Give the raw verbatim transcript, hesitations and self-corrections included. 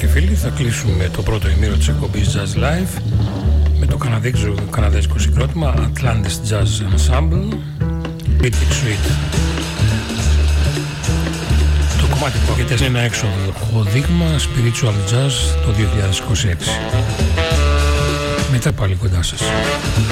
φίλοι, θα κλείσουμε το πρώτο ημίρο της εκπομπής Jazz Live με το καναδέζικο συγκρότημα Atlantis Jazz Ensemble, Critic Suite. Το κομμάτι που ακούγεται είναι ένα έξοδο δείγμα Spiritual Jazz το δύο χιλιάδες είκοσι έξι. Μετά πάλι κοντά σας.